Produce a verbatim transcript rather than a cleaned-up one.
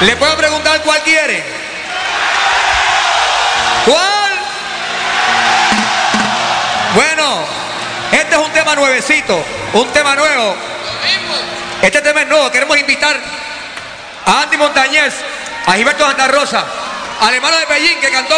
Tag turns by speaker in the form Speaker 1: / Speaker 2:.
Speaker 1: ¿Le puedo preguntar cuál quiere? ¿Cuál? Bueno, este es un tema nuevecito, un tema nuevo. Este tema es nuevo. Queremos invitar a Andy Montañez, a Gilberto Santa Rosa, al hermano de Pellín que cantó